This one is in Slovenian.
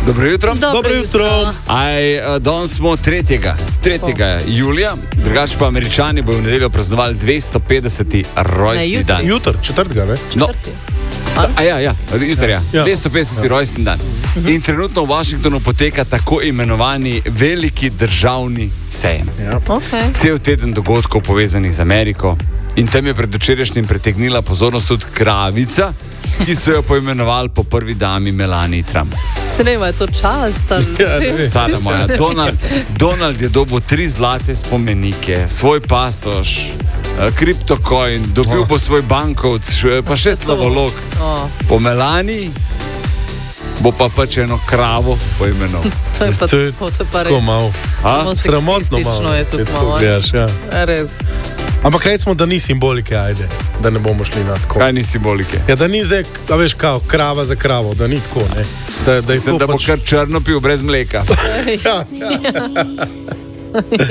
Dobro jutro. Dobro jutro. Danes smo 3. julija, drugače pa Američani bodo v nedeljo praznovali 250. rojstni dan. Jutr, 4. ne? Jutri, ja. 250. rojstni dan. In trenutno v Washingtonu poteka tako imenovani veliki državni sejem. Okay. Cel teden dogodkov povezanih z Ameriko. In tam je predvčerajšnjim pritegnila pozornost tudi kravica, ki so jo poimenovali po prvi dami Melanie Trump. Se ne, je to čast? Stara moja, Donald je dobil 3 zlate spomenike, svoj pasoš, kriptocoin, dobil bo svoj bankovc, pa še slavolog. Po Melanie bo pa pač eno kravo poimenoval. To je pa tako malo. Sramotno malo. Je tudi malo. Res. Ampak recimo, da ni simbolike, ajde, da ne bomo šli na tako. Kaj ni simbolike? Ja, da ni zdaj, a veš, kao, krava za kravo, da ni tako, ne. Mislim, da bo kar črno pil brez mleka. Ja.